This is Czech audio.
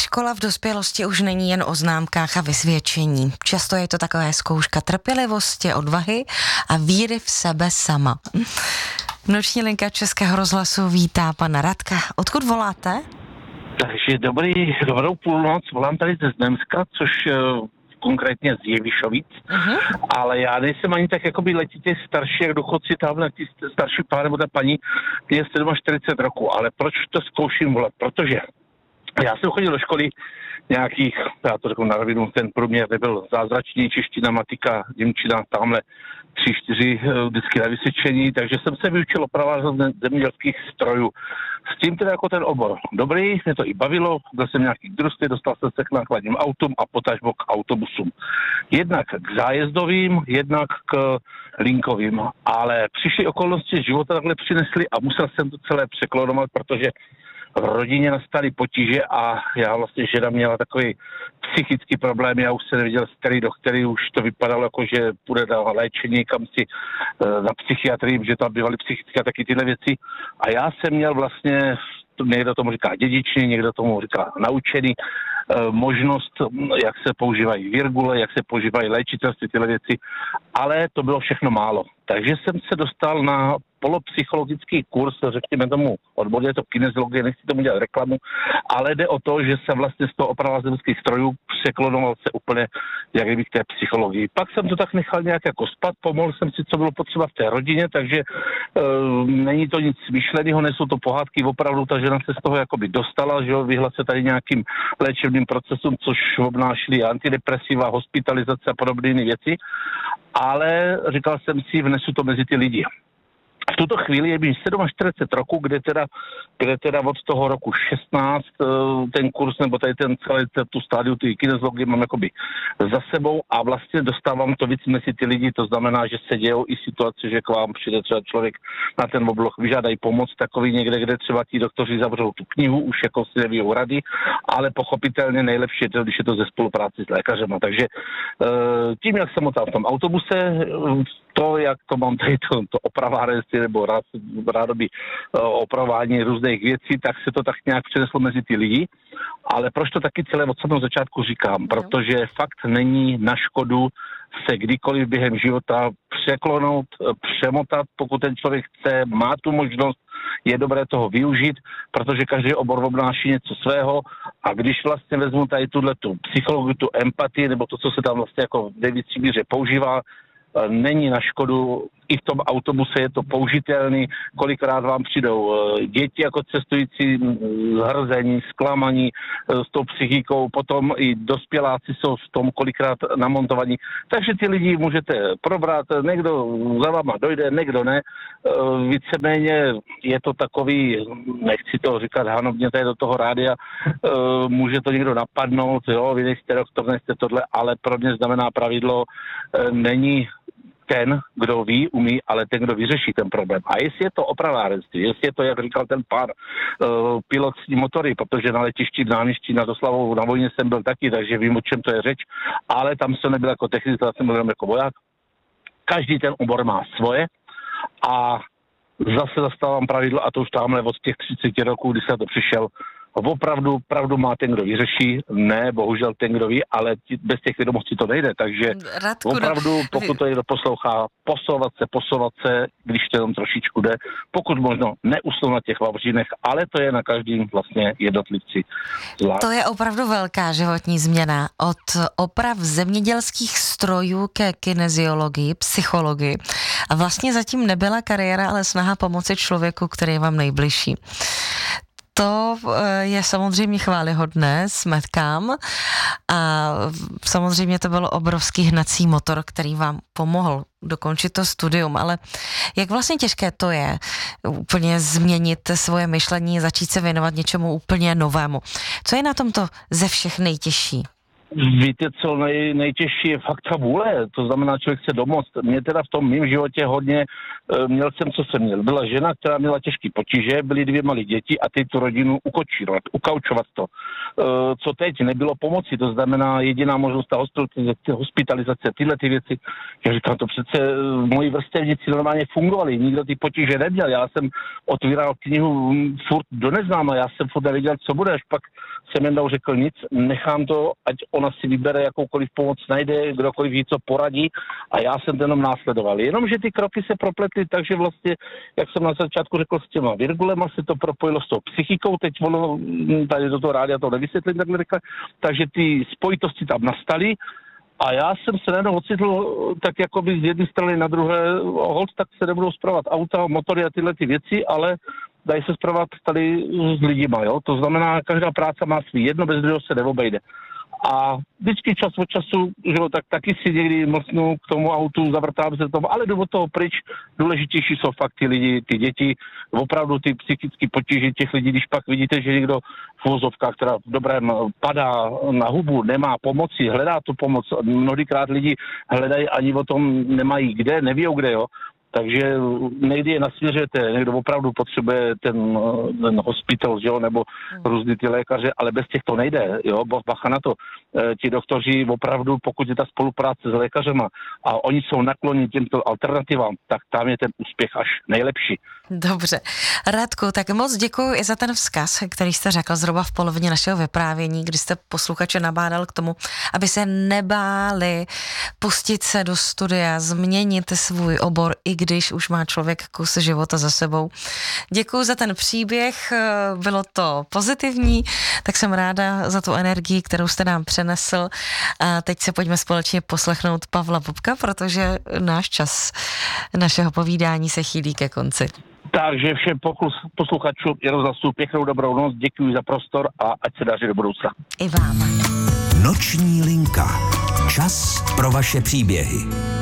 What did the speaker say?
Škola v dospělosti už není jen o známkách a vysvědčení. Často je to taková zkouška trpělivosti, odvahy a víry v sebe sama. Noční linka Českého rozhlasu vítá pana Radka. Odkud voláte? Takže dobrou půlnoc, volám tady ze Znojemska, což konkrétně z Jevišovic, ale já nejsem ani tak jakoby letitě starší, jak důchodci tamhle, ty starší pán nebo ta paní, je 47 roku, ale proč to zkouším volat? Protože já jsem chodil do školy nějakých, já to řeknu na rovinu, ten průměr nebyl zázračný, čeština, matika, němčina, tamhle 3-4 vždycky na vysvědčení, takže jsem se vyučil opravovat zemědělských strojů. S tím teda jako ten obor dobrý, mě to i bavilo, byl jsem nějaký družství, dostal jsem se k nákladním autům a potažmo k autobusům. Jednak k zájezdovým, jednak k linkovým, ale přišly okolnosti života takhle přinesly a musel jsem to celé překlonovat, protože v rodině nastaly potíže a já vlastně žena měla takový psychický problém, já už se neviděl z který do který, už to vypadalo jako, že půjde na léčení, kam si na psychiatrii, že tam bývaly psychické a taky tyhle věci. A já jsem měl vlastně, někdo tomu říká dědičný, někdo tomu říká naučený, možnost, jak se používají virgule, jak se používají léčitelství, tyhle věci, ale to bylo všechno málo. Takže jsem se dostal na polopsychologický kurz, řekněme tomu odborně, je to kineziologie, nechci tomu dělat reklamu, ale jde o to, že jsem vlastně z toho oprava zemských strojů překlonoval se úplně jak kdyby k té psychologii. Pak jsem to tak nechal nějak jako spat, pomohl jsem si, co bylo potřeba v té rodině, takže není to nic myšleného, nejsou to pohádky, opravdu ta žena se z toho jakoby dostala, že jo, vyhla se tady nějakým léčebným procesům, což obnášely antidepresiva, hospitalizace a podobné věci, ale říkal jsem si, vnesu to mezi ty lidi. V tuto chvíli je mi 47 roku, kde teda od toho roku 16 ten kurz, nebo tady ten celý tu stádiu, ty kineziologie mám jakoby za sebou a vlastně dostávám to víc mezi ty lidi, to znamená, že se dějou i situace, že k vám přijde třeba člověk na ten obloh, vyžádají pomoc takový někde, kde třeba ti doktoři zavřou tu knihu, už jako si neví rady, ale pochopitelně nejlepší je to, když je to ze spolupráci s lékařem. Takže tím, jak jsem motal v tom autobuse, to, jak to mám tady to opravárenství nebo rádoby opravování různých věcí, tak se to tak nějak přeneslo mezi ty lidi. Ale proč to taky celé od samého začátku říkám? Protože fakt není na škodu se kdykoliv během života překlonout, přemotat, pokud ten člověk chce, má tu možnost, je dobré toho využít, protože každý obor obnáší něco svého a když vlastně vezmu tady tu psychologii, tu empatii, nebo to, co se tam vlastně jako v největší míře používá, není na škodu, i v tom autobuse je to použitelný, kolikrát vám přijdou děti jako cestující zhrzení, zklamaní s tou psychikou, potom i dospěláci jsou v tom kolikrát namontovaní. Takže ty lidi můžete probrat, někdo za váma dojde, někdo ne. Víceméně je to takový, nechci to říkat hanobně tady do toho rádia, může to někdo napadnout, jo, vy nejste doktor, nejste tohle, ale pro mě znamená pravidlo, není ten, kdo ví, umí, ale ten, kdo vyřeší ten problém. A jestli je to opravárenství, jestli je to, jak říkal ten pán, pilotní motory, protože na letišti, v náměstí nad Oslavou, na vojně jsem byl taky, takže vím, o čem to je řeč, ale tam jsem nebyl jako technik, tam jsem byl jako voják. Každý ten obor má svoje a zase zastávám pravidlo, a to už tamhle od těch 30 roků, kdy jsem to přišel, opravdu pravdu má ten, kdo vyřeší, ne, bohužel ten, kdo ví, ale bez těch vědomostí to nejde, takže Radku, opravdu, pokud to někdo poslouchá, posouvat se, když to jenom trošičku jde, pokud možno neusnout na těch vavřínech, ale to je na každým vlastně jednotlivci zvlášť. To je opravdu velká životní změna. Od oprav zemědělských strojů ke kineziologii, psychologii. A vlastně zatím nebyla kariéra, ale snaha pomoci člověku, který je vám nejbližší. To je samozřejmě chvályhodné, smetkám, a samozřejmě to byl obrovský hnací motor, který vám pomohl dokončit to studium, ale jak vlastně těžké to je úplně změnit svoje myšlení, začít se věnovat něčemu úplně novému. Co je na tomto ze všech nejtěžší? Víte co, nejtěžší je fakt ta vůle, to znamená, člověk chce domoct. Mě teda v tom mým životě hodně, měl jsem, co jsem měl. Byla žena, která měla těžké potíže, byly 2 malé děti a ty tu rodinu ukočírovat, ukaučovat to. Co teď, nebylo pomoci, to znamená jediná možnost ta hospitalizace, tyhle ty věci. Já říkám, to přece moji vrstevníci normálně fungovali, nikdo ty potíže neměl. Já jsem otvíral knihu furt do neznáma, já jsem furt nevěděl, co bude, až pak jsem jen řekl nic, nechám to, ať ona si vybere jakoukoliv pomoc, najde, kdokoliv jí co poradí a já jsem to jenom následoval. Jenomže ty kroky se propletly, takže vlastně, jak jsem na začátku řekl, s těma virgulema se to propojilo s tou psychikou, teď ono, tady do toho rádia to nevysvětlím takhle rychle, takže ty spojitosti tam nastaly a já jsem se najednou ocitl tak jakoby z jedné strany na druhé, holt, tak se nebudou spravovat auta, motory a tyhle ty věci, ale dají se spravovat tady s lidima, jo? To znamená, každá práce má svý, jedno bez druhého se neobejde. A vždycky čas od času, že jo, tak taky si někdy mlsnu k tomu autu, zavrtám se tomu, ale jdu od toho pryč. Důležitější jsou fakt ty lidi, ty děti, opravdu ty psychické potíže těch lidí, když pak vidíte, že někdo v uvozovkách, která v dobrém padá na hubu, nemá pomoci, hledá tu pomoc. Mnohodykrát lidi hledají, ani o tom nemají kde, nevíjou kde, jo. Takže nejde je nasměřujete, někdo opravdu potřebuje ten hospital, že jo, nebo různý ty lékaře, ale bez těch to nejde, jo, bacha na to. Ti doktoři opravdu, pokud je ta spolupráce s lékařema a oni jsou nakloněni těmto alternativám, tak tam je ten úspěch až nejlepší. Dobře. Radku, tak moc děkuji i za ten vzkaz, který jste řekl zhruba v polovině našeho vyprávění, kdy jste posluchače nabádal k tomu, aby se nebáli pustit se do studia, změnit svůj obor, i když už má člověk kus života za sebou. Děkuji za ten příběh, bylo to pozitivní, tak jsem ráda za tu energii, kterou jste nám přenesl. A teď se pojďme společně poslechnout Pavla Bobka, protože náš čas našeho povídání se chýlí ke konci. Takže všem posluchačům i rozhlasu pěknou dobrou noc, děkuji za prostor a ať se daří do budoucna. I vám. Noční linka. Čas pro vaše příběhy.